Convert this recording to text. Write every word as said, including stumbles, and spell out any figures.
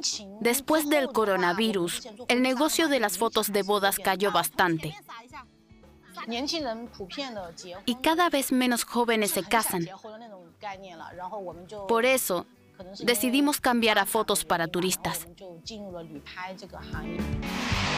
Después del coronavirus, el negocio de las fotos de bodas cayó bastante. Y cada vez menos jóvenes se casan. Por eso, decidimos cambiar a fotos para turistas.